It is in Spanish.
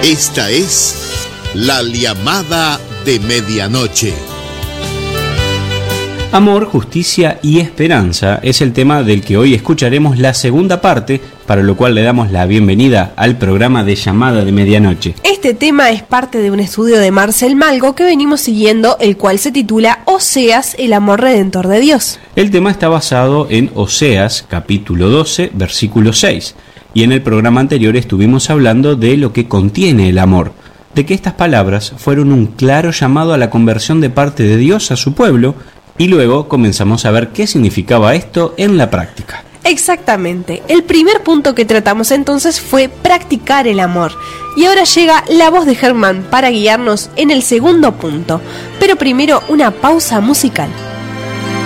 Esta es la llamada de medianoche. Amor, justicia y esperanza es el tema del que hoy escucharemos la segunda parte, para lo cual le damos la bienvenida al programa de Llamada de Medianoche. Este tema es parte de un estudio de Marcel Malgo que venimos siguiendo, el cual se titula Oseas, el amor redentor de Dios. El tema está basado en Oseas, capítulo 12, versículo 6, y en el programa anterior estuvimos hablando de lo que contiene el amor, de que estas palabras fueron un claro llamado a la conversión de parte de Dios a su pueblo, y luego comenzamos a ver qué significaba esto en la práctica. Exactamente. El primer punto que tratamos entonces fue practicar el amor. Y ahora llega la voz de Germán para guiarnos en el segundo punto. Pero primero una pausa musical.